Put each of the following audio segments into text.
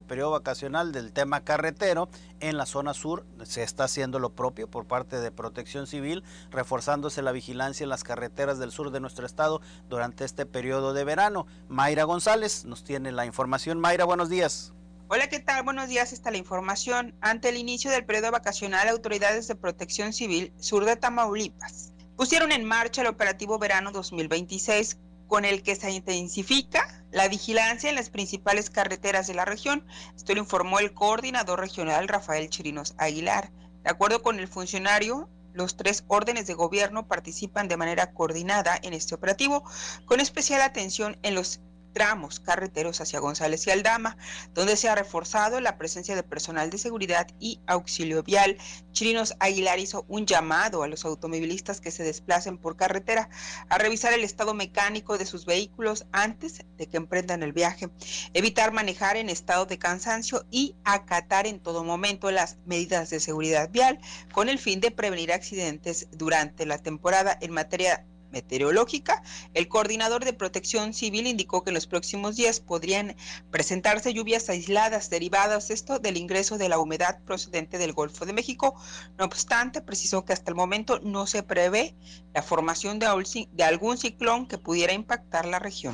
periodo vacacional del tema carretero en la zona sur. Se está haciendo lo propio por parte de Protección Civil, reforzándose la vigilancia en las carreteras del sur de nuestro estado durante este periodo de verano. Mayra González nos tiene la información. Mayra, buenos días. Hola, ¿qué tal? Buenos días, está la información. Ante el inicio del periodo vacacional, autoridades de Protección Civil sur de Tamaulipas pusieron en marcha el operativo verano 2026, con el que se intensifica la vigilancia en las principales carreteras de la región. Esto lo informó el coordinador regional Rafael Chirinos Aguilar. De acuerdo con el funcionario, los 3 órdenes de gobierno participan de manera coordinada en este operativo, con especial atención en los tramos carreteros hacia González y Aldama, donde se ha reforzado la presencia de personal de seguridad y auxilio vial. Chirinos Aguilar hizo un llamado a los automovilistas que se desplacen por carretera a revisar el estado mecánico de sus vehículos antes de que emprendan el viaje, evitar manejar en estado de cansancio y acatar en todo momento las medidas de seguridad vial con el fin de prevenir accidentes durante la temporada. En materia meteorológica, el coordinador de Protección Civil indicó que en los próximos días podrían presentarse lluvias aisladas derivadas del ingreso de la humedad procedente del Golfo de México. No obstante, precisó que hasta el momento no se prevé la formación de algún ciclón que pudiera impactar la región.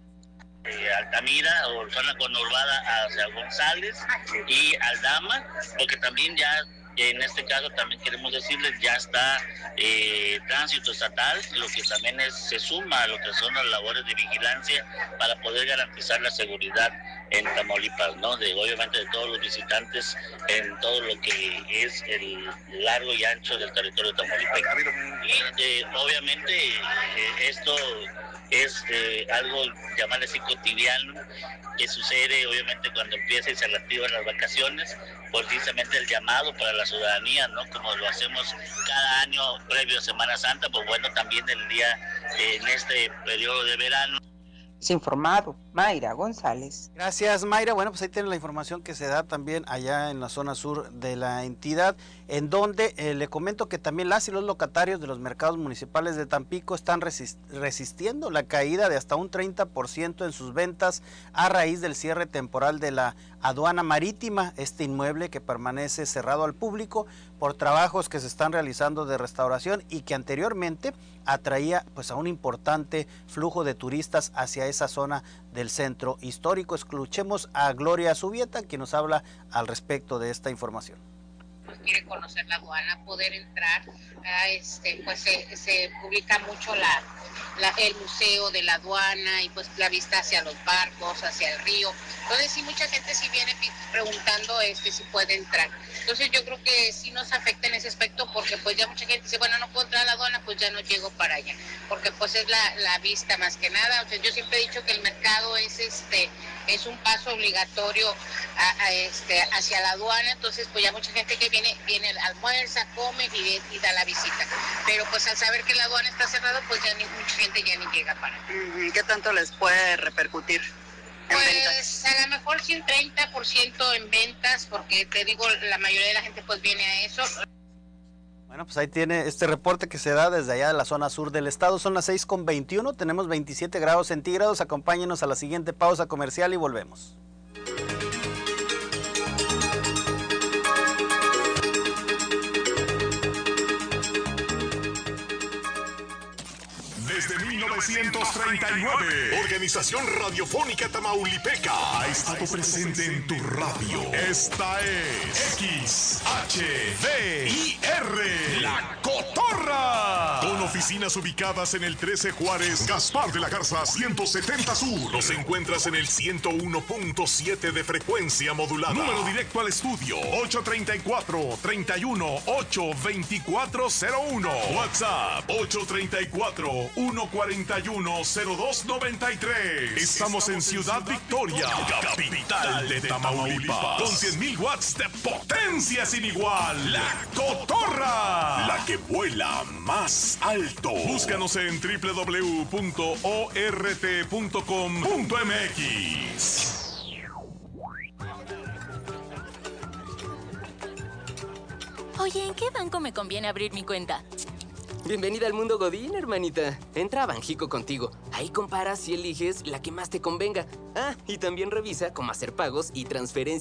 Altamira o zona conurbada hacia González y Aldama, porque también ya en este caso también queremos decirles, ya está tránsito estatal, lo que también se suma a lo que son las labores de vigilancia para poder garantizar la seguridad en Tamaulipas, ¿no? Obviamente de todos los visitantes en todo lo que es el largo y ancho del territorio de Tamaulipas. Y obviamente esto es algo, llamarle así, cotidiano, que sucede obviamente cuando empieza y se reactivan las vacaciones, precisamente el llamado para la ciudadanía, ¿no? Como lo hacemos cada año previo a Semana Santa, pues bueno, también el día en este periodo de verano. Informado, Mayra González. Gracias, Mayra. Bueno, pues ahí tienen la información que se da también allá en la zona sur de la entidad, en donde le comento que también las y los locatarios de los mercados municipales de Tampico están resistiendo la caída de hasta un 30% en sus ventas a raíz del cierre temporal de la aduana marítima, este inmueble que permanece cerrado al público por trabajos que se están realizando de restauración y que anteriormente atraía pues a un importante flujo de turistas hacia esa zona del centro histórico. Escuchemos a Gloria Zubieta, quien nos habla al respecto de esta información. Pues quiere conocer la aduana, poder entrar, pues se publica mucho el museo de la aduana y pues la vista hacia los barcos, hacia el río. Entonces sí, mucha gente sí viene preguntando si puede entrar. Entonces yo creo que sí nos afecta en ese aspecto, porque pues ya mucha gente dice, bueno, no puedo entrar a la aduana, pues ya no llego para allá, porque pues es la vista más que nada. O sea, yo siempre he dicho que el mercado es un paso obligatorio hacia la aduana. Entonces pues ya mucha gente que viene almuerza, come y da la visita, pero pues al saber que la aduana está cerrada, pues ya mucha gente ya ni llega para allá. ¿Qué tanto les puede repercutir? Pues a lo mejor sí un 30% en ventas, porque te digo, la mayoría de la gente pues viene a eso. Bueno, pues ahí tiene este reporte que se da desde allá de la zona sur del estado. Son las 6:21, tenemos 27 grados centígrados. Acompáñenos a la siguiente pausa comercial y volvemos. Desde 1939, Organización Radiofónica Tamaulipeca ha estado presente en tu radio. Esta es XHDIR, La Cotorra. Con oficinas ubicadas en el 13 Juárez, Gaspar de la Garza 170 Sur. Nos encuentras en el 101.7 de frecuencia modulada. Número directo al estudio 834-318-2401. WhatsApp 834-141-0293. Estamos en Ciudad Victoria, capital de Tamaulipas, con 100,000 watts de potencia sin igual. La Cotorra, la que vuela más alto. Búscanos en www.ort.com.mx. Oye, ¿en qué banco me conviene abrir mi cuenta? Bienvenida al mundo Godín, hermanita. Entra a Banjico Contigo. Ahí comparas y eliges la que más te convenga. Ah, y también revisa cómo hacer pagos y transferencias